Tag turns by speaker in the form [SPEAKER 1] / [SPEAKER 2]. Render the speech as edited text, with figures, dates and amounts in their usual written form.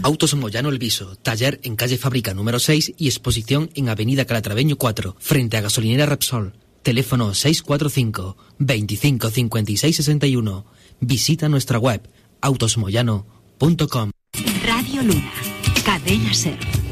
[SPEAKER 1] Autos Moyano El Viso, taller en calle Fábrica número 6 y exposición en avenida Calatraveño 4, frente a gasolinera Repsol. Teléfono 645 25 56 61. Visita nuestra web autosmoyano.com.
[SPEAKER 2] Radio Luna, Cadena SER.